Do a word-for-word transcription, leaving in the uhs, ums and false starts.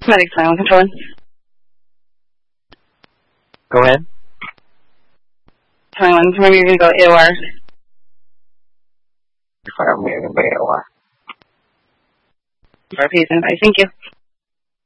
Medic silent controlling. Go ahead. twenty-one, remember you're going to go A O R. Fire me in the A O R. R P is in. Thank you.